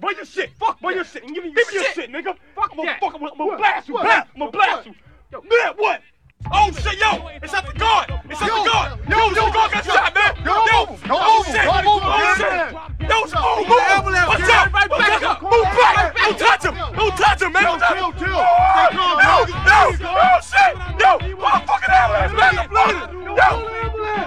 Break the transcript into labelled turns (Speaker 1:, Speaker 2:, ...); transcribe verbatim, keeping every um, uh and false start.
Speaker 1: Where your shit?
Speaker 2: Fuck
Speaker 1: Where
Speaker 2: yeah.
Speaker 1: your shit? Give me,
Speaker 2: Give
Speaker 1: give
Speaker 2: me
Speaker 1: me your
Speaker 2: shit.
Speaker 1: shit, nigga.
Speaker 2: Fuck
Speaker 1: I'm gonna
Speaker 2: that.
Speaker 1: fuck. I'm gonna
Speaker 3: What?
Speaker 1: blast you.
Speaker 3: What?
Speaker 1: Blast. I'm gonna blast you.
Speaker 2: Yo.
Speaker 1: Man, what? Oh shit, yo! It's at the guard! It's at
Speaker 3: Yo,
Speaker 1: the guard!
Speaker 3: yo,
Speaker 1: Yo,
Speaker 3: yo,
Speaker 1: the guard got
Speaker 3: yo,
Speaker 1: shot, man!
Speaker 3: yo,
Speaker 1: Yo!
Speaker 3: yo,
Speaker 1: Oh
Speaker 3: yo,
Speaker 1: shit!
Speaker 3: yo,
Speaker 1: Oh
Speaker 3: yo,
Speaker 1: shit!
Speaker 3: yo,
Speaker 1: Yo, oh, move!
Speaker 3: ambulance,
Speaker 1: Watch
Speaker 3: get
Speaker 1: out!
Speaker 2: everybody
Speaker 1: Watch
Speaker 2: back
Speaker 1: out!
Speaker 2: up.
Speaker 1: Move back!
Speaker 2: Back
Speaker 1: Don't touch him! Don't touch him, man!
Speaker 3: Yo,
Speaker 1: Don't touch
Speaker 3: chill,
Speaker 1: him!
Speaker 3: chill.
Speaker 1: Oh,
Speaker 3: Stay calm,
Speaker 1: yo,
Speaker 3: bro.
Speaker 1: yo, oh shit! Yo!